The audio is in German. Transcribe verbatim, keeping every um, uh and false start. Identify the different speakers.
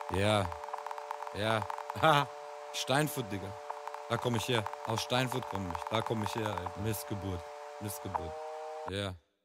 Speaker 1: Ja, ja. Ha, Steinfurt, Digga. Da komme ich her. Aus Steinfurt komme ich. Da komme ich her, Alter. Missgeburt. Missgeburt. Ja.